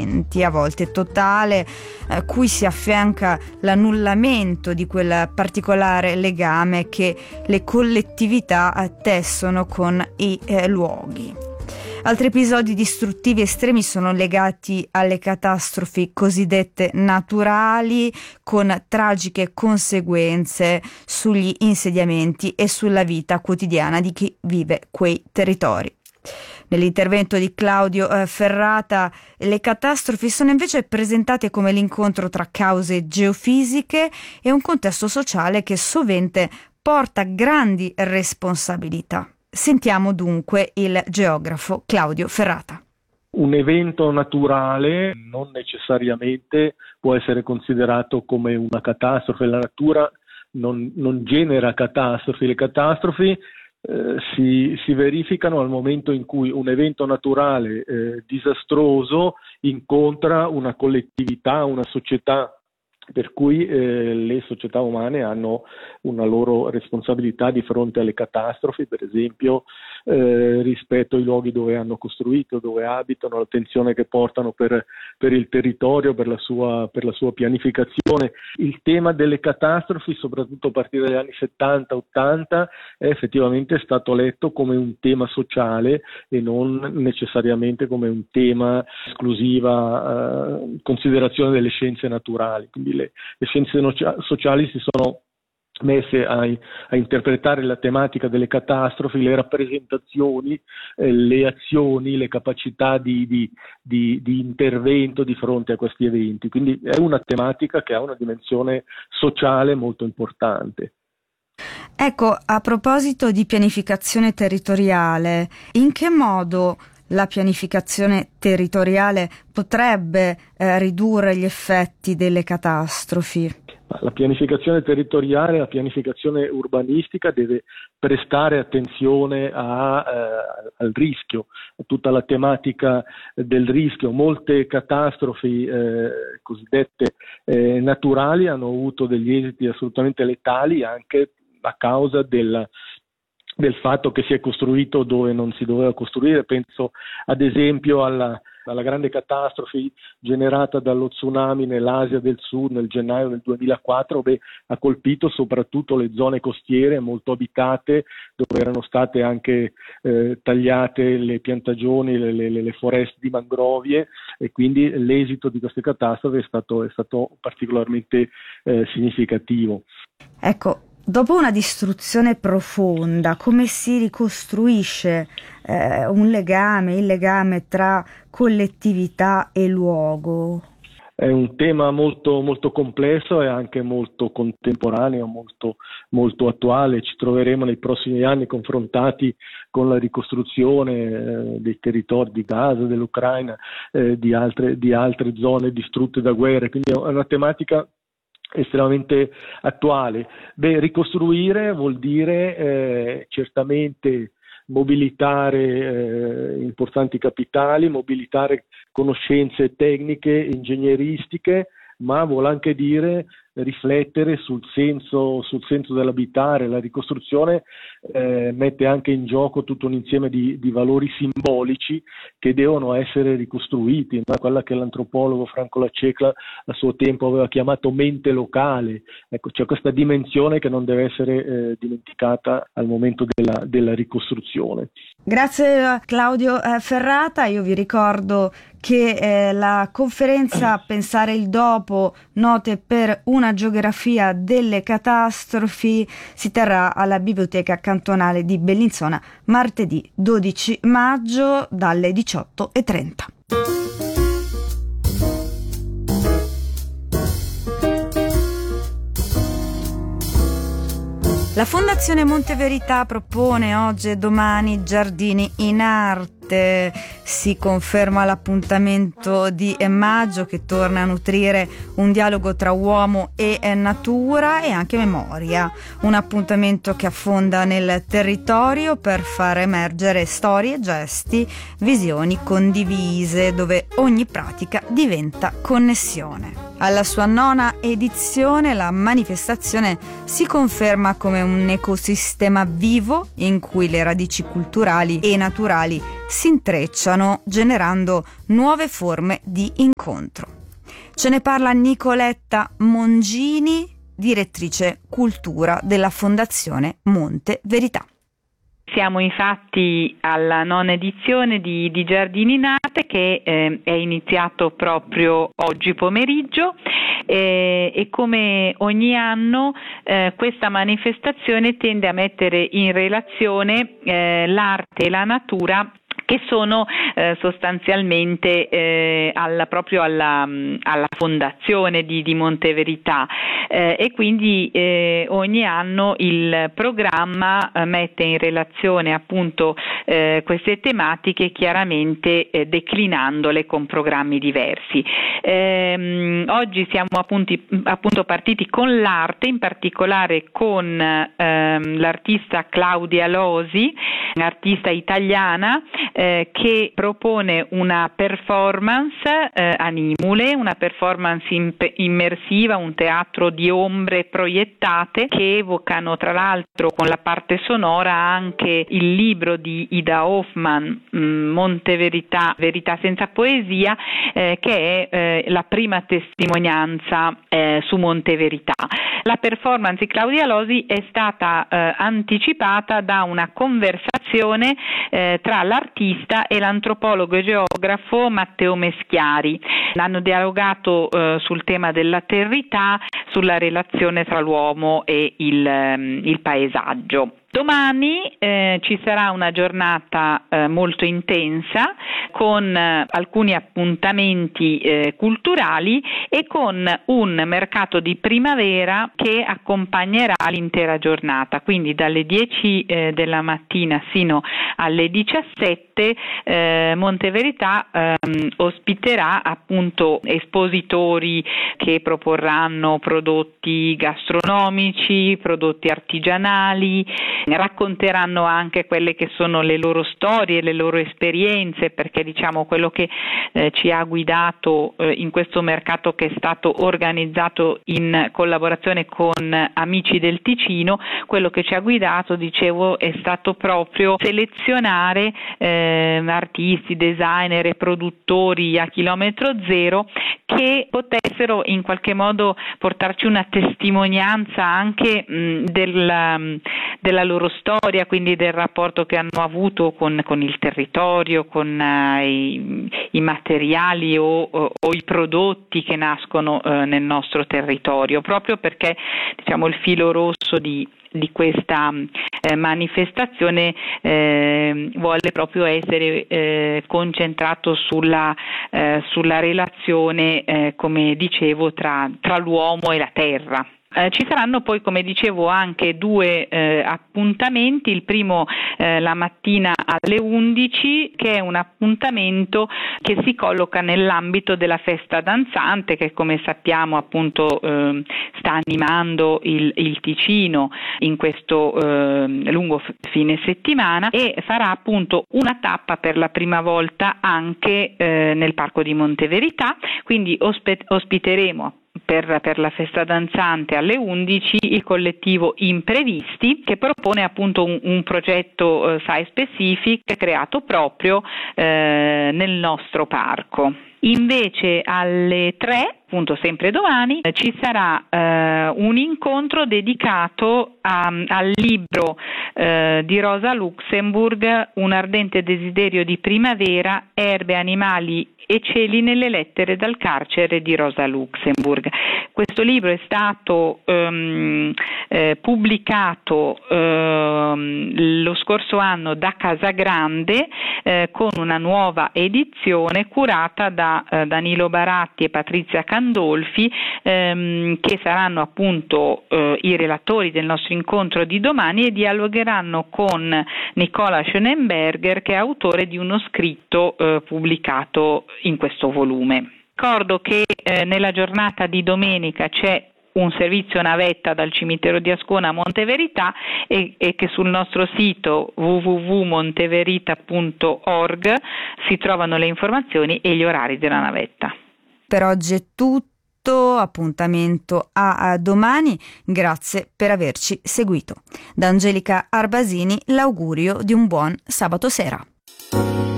insediamenti, a volte totale, cui si affianca l'annullamento di quel particolare legame che le collettività tessono con i luoghi. Altri episodi distruttivi estremi sono legati alle catastrofi cosiddette naturali, con tragiche conseguenze sugli insediamenti e sulla vita quotidiana di chi vive quei territori. Nell'intervento di Claudio Ferrata, le catastrofi sono invece presentate come l'incontro tra cause geofisiche e un contesto sociale che sovente porta grandi responsabilità. Sentiamo dunque il geografo Claudio Ferrata. Un evento naturale non necessariamente può essere considerato come una catastrofe. La natura non genera catastrofi. Le catastrofi si verificano al momento in cui un evento naturale disastroso incontra una collettività, una società, per cui le società umane hanno una loro responsabilità di fronte alle catastrofi, per esempio rispetto ai luoghi dove hanno costruito, dove abitano, l'attenzione che portano per il territorio, per la sua pianificazione. Il tema delle catastrofi, soprattutto a partire dagli anni 70-80, è effettivamente stato letto come un tema sociale e non necessariamente come un tema esclusiva considerazione delle scienze naturali. Quindi le scienze sociali si sono messe a interpretare la tematica delle catastrofi, le rappresentazioni, le azioni, le capacità di intervento di fronte a questi eventi. Quindi è una tematica che ha una dimensione sociale molto importante. Ecco, a proposito di pianificazione territoriale, in che modo la pianificazione territoriale potrebbe ridurre gli effetti delle catastrofi? La pianificazione territoriale, la pianificazione urbanistica deve prestare attenzione al rischio, a tutta la tematica del rischio. Molte catastrofi cosiddette naturali hanno avuto degli esiti assolutamente letali anche a causa del fatto che si è costruito dove non si doveva costruire. Penso ad esempio alla grande catastrofe generata dallo tsunami nell'Asia del Sud nel gennaio del 2004, ha colpito soprattutto le zone costiere molto abitate, dove erano state anche tagliate le piantagioni, le foreste di mangrovie, e quindi l'esito di queste catastrofi è stato particolarmente significativo. Ecco, dopo una distruzione profonda, come si ricostruisce il legame tra collettività e luogo? È un tema molto, molto complesso e anche molto contemporaneo, molto, molto attuale. Ci troveremo nei prossimi anni confrontati con la ricostruzione dei territori di Gaza, dell'Ucraina, di altre zone distrutte da guerre. Quindi è una tematica estremamente attuale. Ricostruire vuol dire certamente mobilitare importanti capitali, mobilitare conoscenze tecniche, ingegneristiche, ma vuol anche dire riflettere sul senso dell'abitare. La ricostruzione mette anche in gioco tutto un insieme di valori simbolici che devono essere ricostruiti, ma quella che l'antropologo Franco Laccecla a suo tempo aveva chiamato mente locale. Ecco, c'è questa dimensione che non deve essere dimenticata al momento della ricostruzione. Grazie a Claudio Ferrata. Io vi ricordo che la conferenza Pensare il dopo, note per una geografia delle catastrofi, si terrà alla Biblioteca Cantonale di Bellinzona martedì 12 maggio dalle 18:30. La Fondazione Monteverità propone oggi e domani Giardini in Arte. Si conferma l'appuntamento di maggio, che torna a nutrire un dialogo tra uomo e natura e anche memoria. Un appuntamento che affonda nel territorio per far emergere storie, gesti, visioni condivise, dove ogni pratica diventa connessione. Alla sua 9ª edizione la manifestazione si conferma come un ecosistema vivo in cui le radici culturali e naturali si intrecciano, generando nuove forme di incontro. Ce ne parla Nicoletta Mongini, direttrice cultura della Fondazione Monte Verità. Siamo infatti alla 9ª edizione di Giardini Nate che è iniziato proprio oggi pomeriggio e come ogni anno questa manifestazione tende a mettere in relazione l'arte e la natura, che sono sostanzialmente alla fondazione di Monte Verità e quindi ogni anno il programma mette in relazione appunto queste tematiche, chiaramente declinandole con programmi diversi. Oggi siamo appunto partiti con l'arte, in particolare con l'artista Claudia Losi, artista italiana, che propone una performance animule, una performance immersiva, un teatro di ombre proiettate che evocano tra l'altro con la parte sonora anche il libro di Ida Hoffmann, Monte Verità, Verità senza poesia, che è la prima testimonianza su Monte Verità. La performance di Claudia Losi è stata anticipata da una conversazione tra l'artista e l'antropologo e geografo Matteo Meschiari. Hanno dialogato sul tema dell'alterità, sulla relazione tra l'uomo e il paesaggio. Domani ci sarà una giornata molto intensa con alcuni appuntamenti culturali e con un mercato di primavera che accompagnerà l'intera giornata, quindi dalle 10 della mattina sino alle 17 Monte Verità ospiterà appunto espositori che proporranno prodotti gastronomici, prodotti artigianali, racconteranno anche quelle che sono le loro storie, le loro esperienze, perché diciamo quello che ci ha guidato in questo mercato, che è stato organizzato in collaborazione con Amici del Ticino, quello che ci ha guidato, dicevo, è stato proprio selezionare artisti, designer e produttori a chilometro zero che potessero in qualche modo portarci una testimonianza anche della loro storia, quindi del rapporto che hanno avuto con il territorio, con i materiali o i prodotti che nascono nel nostro territorio, proprio perché diciamo il filo rosso di questa manifestazione vuole proprio essere concentrato sulla relazione, come dicevo, tra l'uomo e la terra. Ci saranno poi, come dicevo, anche 2 appuntamenti. Il primo la mattina alle 11, che è un appuntamento che si colloca nell'ambito della festa danzante, che come sappiamo appunto sta animando il Ticino in questo lungo fine settimana, e farà appunto una tappa per la prima volta anche nel Parco di Monte Verità, quindi ospiteremo per la festa danzante alle 11 il collettivo Imprevisti, che propone appunto un progetto site specific creato proprio nel nostro parco. Invece alle 3, appunto sempre domani, ci sarà un incontro dedicato al libro di Rosa Luxemburg, Un ardente desiderio di primavera, erbe, animali e cieli nelle lettere dal carcere di Rosa Luxemburg. Questo libro è stato pubblicato lo scorso anno da Casagrande con una nuova edizione curata da Danilo Baratti e Patrizia Candolfi, che saranno appunto i relatori del nostro incontro di domani e dialogheranno con Nicola Schönenberger, che è autore di uno scritto pubblicato in questo volume. Ricordo che nella giornata di domenica c'è un servizio navetta dal cimitero di Ascona a Monte Verità e che sul nostro sito www.monteverita.org si trovano le informazioni e gli orari della navetta. Per oggi è tutto. tutto, appuntamento a domani, grazie per averci seguito. Da Angelica Arbasini l'augurio di un buon sabato sera.